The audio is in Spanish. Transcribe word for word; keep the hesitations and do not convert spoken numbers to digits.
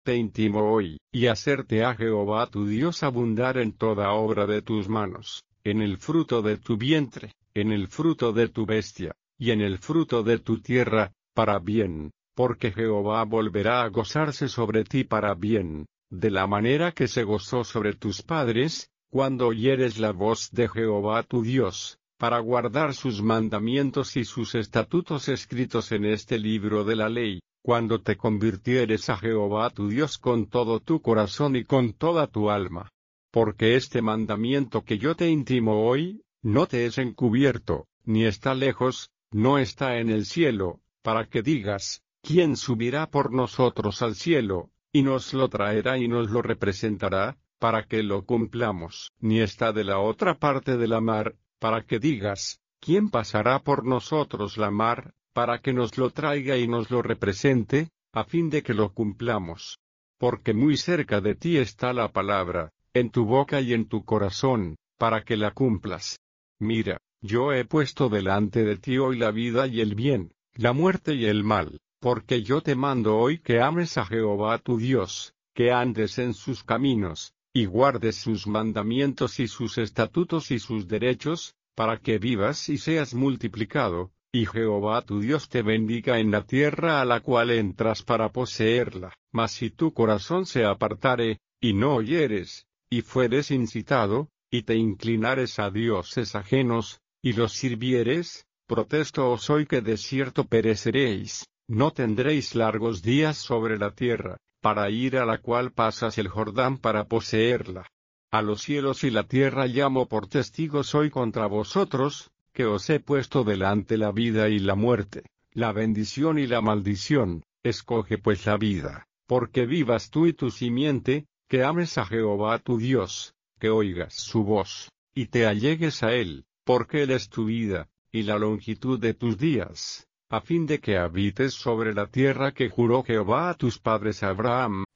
te intimo hoy, y hacerte a Jehová tu Dios abundar en toda obra de tus manos, en el fruto de tu vientre, en el fruto de tu bestia, y en el fruto de tu tierra, para bien, porque Jehová volverá a gozarse sobre ti para bien, de la manera que se gozó sobre tus padres, cuando oyeres la voz de Jehová tu Dios, para guardar sus mandamientos y sus estatutos escritos en este libro de la ley, cuando te convirtieres a Jehová tu Dios con todo tu corazón y con toda tu alma. Porque este mandamiento que yo te intimo hoy, no te es encubierto, ni está lejos, no está en el cielo, para que digas, ¿quién subirá por nosotros al cielo, y nos lo traerá y nos lo representará, para que lo cumplamos? Ni está de la otra parte de la mar, para que digas, ¿quién pasará por nosotros la mar, para que nos lo traiga y nos lo represente, a fin de que lo cumplamos? Porque muy cerca de ti está la palabra, en tu boca y en tu corazón, para que la cumplas. Mira, yo he puesto delante de ti hoy la vida y el bien, la muerte y el mal, porque yo te mando hoy que ames a Jehová tu Dios, que andes en sus caminos, y guardes sus mandamientos y sus estatutos y sus derechos, para que vivas y seas multiplicado, y Jehová tu Dios te bendiga en la tierra a la cual entras para poseerla. Mas si tu corazón se apartare, y no oyeres, y fueres incitado, y te inclinares a dioses ajenos, y los sirvieres, protesto os hoy que de cierto pereceréis, no tendréis largos días sobre la tierra, para ir a la cual pasas el Jordán para poseerla. A los cielos y la tierra llamo por testigos hoy contra vosotros, que os he puesto delante la vida y la muerte, la bendición y la maldición. Escoge pues la vida, porque vivas tú y tu simiente, que ames a Jehová tu Dios, que oigas su voz, y te allegues a él, porque él es tu vida, y la longitud de tus días, a fin de que habites sobre la tierra que juró Jehová a tus padres Abraham,